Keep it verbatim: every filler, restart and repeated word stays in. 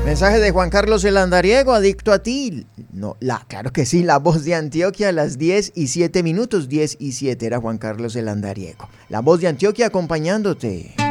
Mensaje de Juan Carlos el Andariego, adicto a ti. No, la, claro que sí, la voz de Antioquia a las diez y siete minutos, diez y siete era Juan Carlos el Andariego. La voz de Antioquia acompañándote.